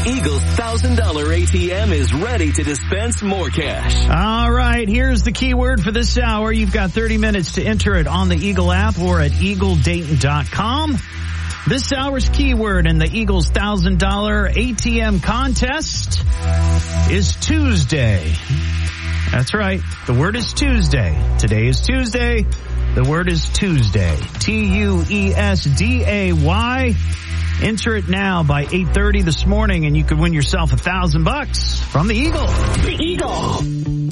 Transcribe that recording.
Eagle's $1,000 ATM is ready to dispense more cash. All right, here's the keyword for this hour. You've got 30 minutes to enter it on the Eagle app or at EagleDayton.com. This hour's keyword in the Eagles $1,000 ATM contest is Tuesday. That's right. The word is Tuesday. Today is Tuesday. The word is Tuesday. Tuesday. Enter it now by 8:30 this morning, and you could win yourself $1,000 from the Eagle. The Eagle.